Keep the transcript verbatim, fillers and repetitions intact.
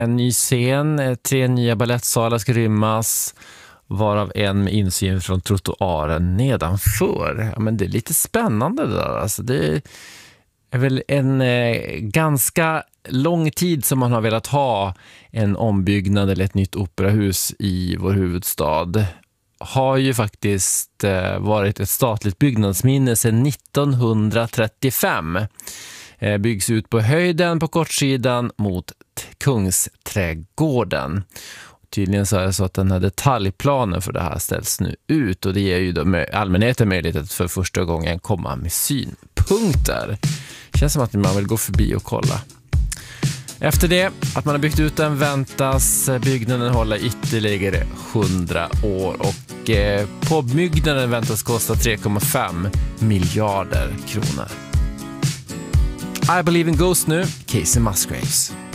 En ny scen, tre nya balettsalar ska rymmas, varav en med insyn från trottoaren nedanför. Ja, men det är lite spännande det där. Alltså det är väl en eh, ganska lång tid som man har velat ha en ombyggnad eller ett nytt operahus i vår huvudstad. Har ju faktiskt eh, varit ett statligt byggnadsminne sedan nittonhundratrettiofem. Eh, byggs ut på höjden på kortsidan mot Kungsträdgården. Tydligen så är det så att den här detaljplanen för det här ställs nu ut, och det ger ju då allmänheten möjlighet att för första gången komma med synpunkter. Känns som att man vill gå förbi och kolla. Efter det, att man har byggt ut den, väntas byggnaden hålla ytterligare hundra år, och eh, på byggnaden väntas kosta tre komma fem miljarder kronor. I Believe in Ghosts nu, Casey Musgraves.